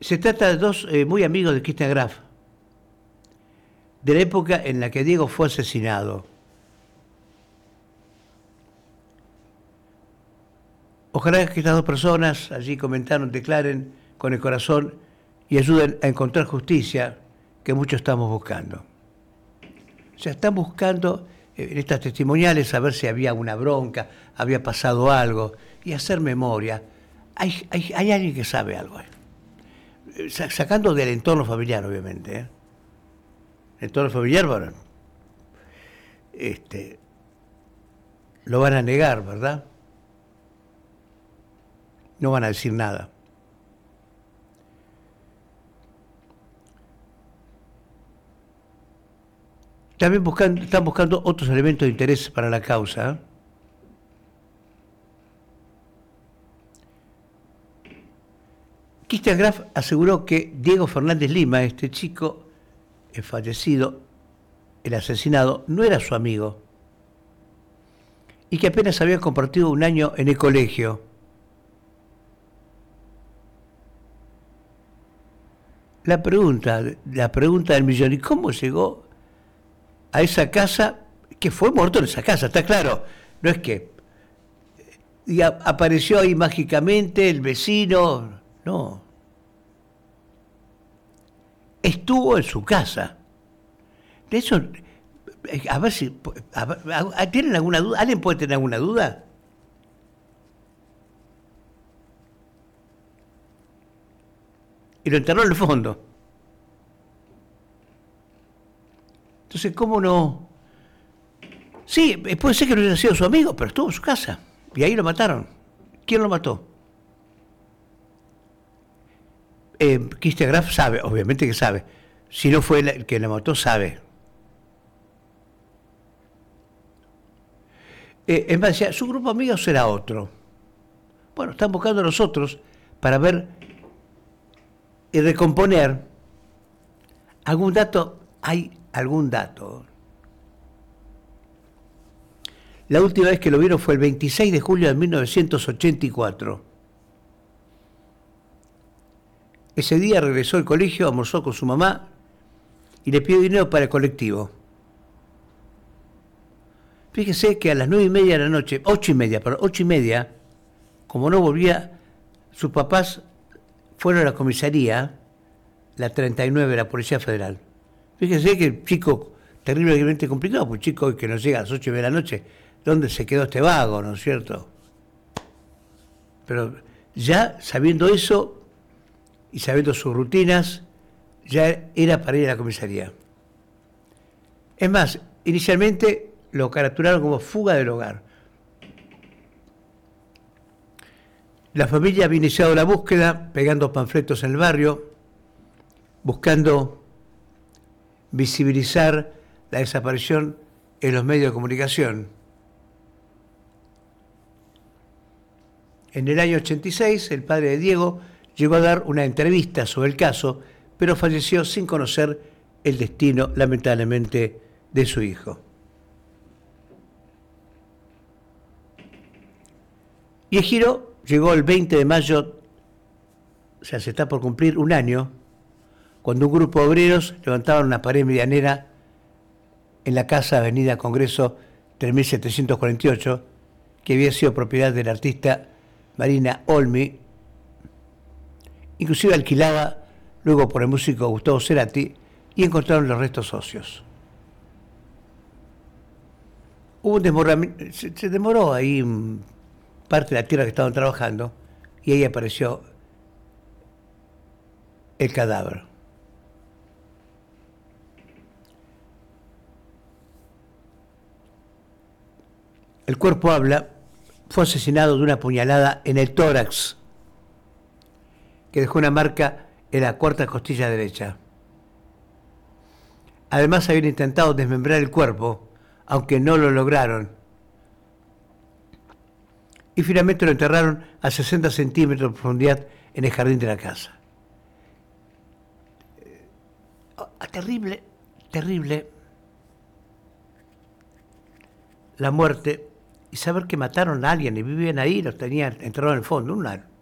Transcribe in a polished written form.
Se trata de dos muy amigos de Christian Graf, de la época en la que Diego fue asesinado. Ojalá que estas dos personas allí comentaron, declaren con el corazón y ayuden a encontrar justicia que muchos estamos buscando. O sea, están buscando en estas testimoniales saber si había una bronca, había pasado algo y hacer memoria. Hay alguien que sabe algo. Sacando del entorno familiar, obviamente. El entorno familiar, bueno, lo van a negar, ¿verdad? No van a decir nada. También están buscando otros elementos de interés para la causa. Christian Graf aseguró que Diego Fernández Lima, este chico fallecido, el asesinado, no era su amigo y que apenas habían compartido un año en el colegio. La pregunta del millón, ¿y cómo llegó a esa casa? Que fue muerto en esa casa, está claro. No es que apareció ahí mágicamente el vecino, no. Estuvo en su casa. De eso, a ver si... ¿tienen alguna duda? ¿Alguien puede tener alguna duda? Y lo enterró en el fondo. Entonces, ¿cómo no? Sí, puede ser que no haya sido su amigo, pero estuvo en su casa. Y ahí lo mataron. ¿Quién lo mató? Christian Graf sabe, obviamente que sabe. Si no fue el que lo mató, sabe. Es más, decía, su grupo de amigos será otro. Bueno, están buscando a nosotros para ver y recomponer algún dato. Hay algún dato. La última vez que lo vieron fue el 26 de julio de 1984. Ese día regresó al colegio, almorzó con su mamá y le pidió dinero para el colectivo. Fíjese que a las 9:30 de la noche, 8:30, como no volvía, sus papás fueron a la comisaría, la 39 de la Policía Federal. Fíjese que el chico terriblemente complicado, pues chico hoy que nos llega a las 8:30 de la noche, ¿dónde se quedó este vago, no es cierto? Pero ya sabiendo eso y sabiendo sus rutinas, ya era para ir a la comisaría. Es más, inicialmente lo caratularon como fuga del hogar. La familia había iniciado la búsqueda, pegando panfletos en el barrio, buscando visibilizar la desaparición en los medios de comunicación. En el año 86, el padre de Diego llegó a dar una entrevista sobre el caso, pero falleció sin conocer el destino, lamentablemente, de su hijo. Y el giro llegó el 20 de mayo, o sea, se está por cumplir un año, cuando un grupo de obreros levantaban una pared medianera en la casa Avenida Congreso 3748, que había sido propiedad del artista Marina Olmi. Inclusive alquilaba luego por el músico Gustavo Cerati, y encontraron los restos óseos. Hubo un desmoramiento, se demoró ahí parte de la tierra que estaban trabajando, y ahí apareció el cadáver. El cuerpo habla, fue asesinado de una puñalada en el tórax, que dejó una marca en la cuarta costilla derecha. Además, habían intentado desmembrar el cuerpo, aunque no lo lograron. Y finalmente lo enterraron a 60 centímetros de profundidad en el jardín de la casa. Terrible, terrible la muerte, y saber que mataron a alguien y vivían ahí, los tenían enterrados en el fondo,